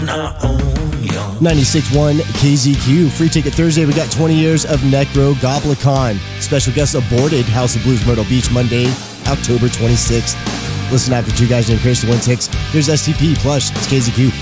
96.1 KZQ. Free ticket Thursday. We got 20 years of Necro Goblicon. Special guest aborted House of Blues Myrtle Beach Monday, October 26th. Listen after Two Guys Named Chris to win tickets. Here's STP Plus. It's KZQ.